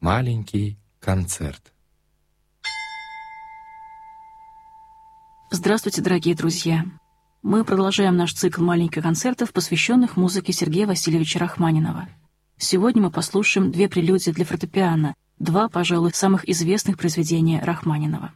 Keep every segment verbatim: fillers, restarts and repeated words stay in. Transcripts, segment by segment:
Маленький концерт. Здравствуйте, дорогие друзья! Мы продолжаем наш цикл маленьких концертов, посвященных музыке Сергея Васильевича Рахманинова. Сегодня мы послушаем две прелюдии для фортепиано, два, пожалуй, самых известных произведения Рахманинова.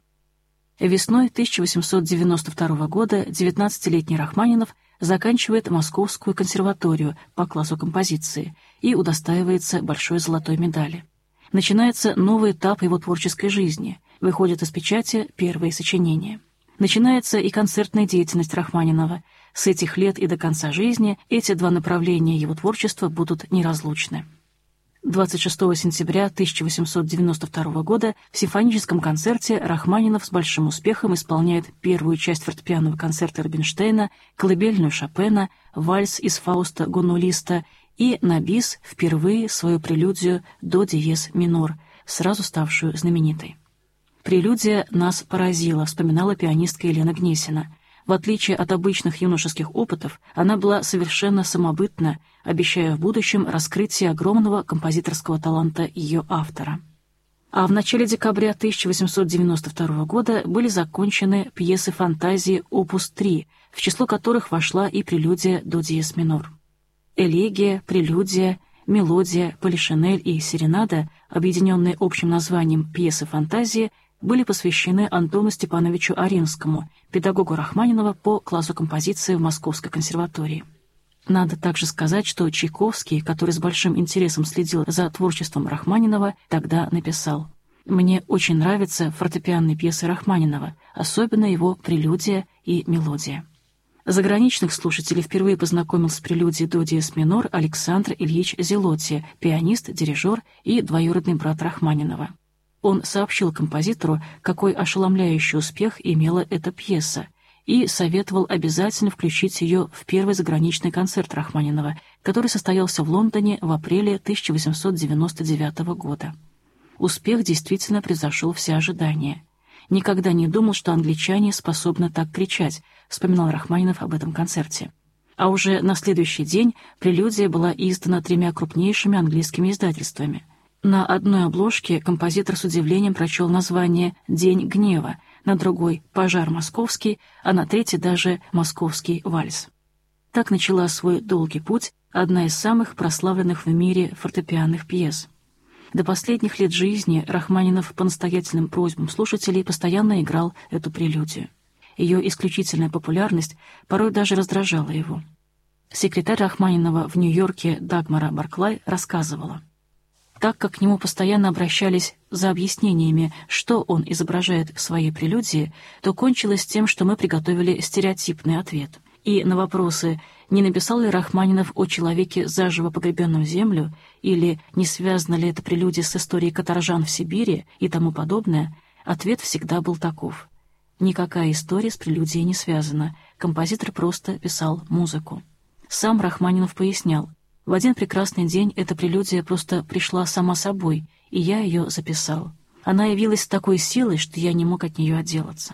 Весной тысяча восемьсот девяносто второго года девятнадцатилетний Рахманинов заканчивает Московскую консерваторию по классу композиции и удостаивается большой золотой медали. Начинается новый этап его творческой жизни, выходят из печати первые сочинения. Начинается и концертная деятельность Рахманинова. С этих лет и до конца жизни эти два направления его творчества будут неразлучны. двадцать шестого сентября тысяча восемьсот девяносто второго года в симфоническом концерте Рахманинов с большим успехом исполняет первую часть фортепианного концерта Рубинштейна, колыбельную Шопена, вальс из Фауста Гонну-Листа и на бис впервые свою прелюдию до диез минор, сразу ставшую знаменитой. «Прелюдия нас поразила», — вспоминала пианистка Елена Гнесина. В отличие от обычных юношеских опытов, она была совершенно самобытна, обещая в будущем раскрытие огромного композиторского таланта ее автора. А в начале декабря тысяча восемьсот девяносто второго года были закончены пьесы фантазии опус три, в число которых вошла и прелюдия до диез минор. Элегия, прелюдия, мелодия, полишинель и серенада, объединенные общим названием пьесы фантазии, были посвящены Антону Степановичу Аринскому, педагогу Рахманинова по классу композиции в Московской консерватории. Надо также сказать, что Чайковский, который с большим интересом следил за творчеством Рахманинова, тогда написал: «Мне очень нравятся фортепианные пьесы Рахманинова, особенно его прелюдия и мелодия». Заграничных слушателей впервые познакомил с прелюдией до диез минор Александр Ильич Зелотти, пианист, дирижер и двоюродный брат Рахманинова. Он сообщил композитору, какой ошеломляющий успех имела эта пьеса, и советовал обязательно включить ее в первый заграничный концерт Рахманинова, который состоялся в Лондоне в апреле тысяча восемьсот девяносто девятого года. Успех действительно превзошел все ожидания. «Никогда не думал, что англичане способны так кричать», — вспоминал Рахманинов об этом концерте. А уже на следующий день прелюдия была издана тремя крупнейшими английскими издательствами. На одной обложке композитор с удивлением прочел название «День гнева», на другой «Пожар московский», а на третьей даже «Московский вальс». Так начала свой долгий путь одна из самых прославленных в мире фортепианных пьес. До последних лет жизни Рахманинов по настоятельным просьбам слушателей постоянно играл эту прелюдию. Ее исключительная популярность порой даже раздражала его. Секретарь Рахманинова в Нью-Йорке Дагмара Барклай рассказывала: так как к нему постоянно обращались за объяснениями, что он изображает в своей прелюдии, то кончилось тем, что мы приготовили стереотипный ответ. И на вопросы, не написал ли Рахманинов о человеке, заживо погребенном в землю, или не связана ли эта прелюдия с историей каторжан в Сибири и тому подобное, ответ всегда был таков: никакая история с прелюдией не связана, композитор просто писал музыку. Сам Рахманинов пояснял: в один прекрасный день эта прелюдия просто пришла сама собой, и я ее записал. Она явилась с такой силой, что я не мог от нее отделаться.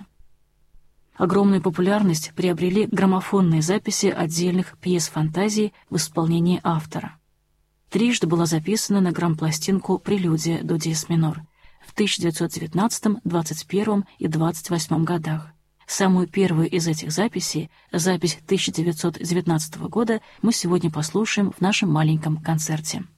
Огромную популярность приобрели граммофонные записи отдельных пьес фантазии в исполнении автора. Трижды была записана на грампластинку прелюдия до диез минор в тысяча девятьсот девятнадцатом, двадцать первом и двадцать восьмом годах. Самую первую из этих записей, запись тысяча девятьсот девятнадцатого года, мы сегодня послушаем в нашем маленьком концерте.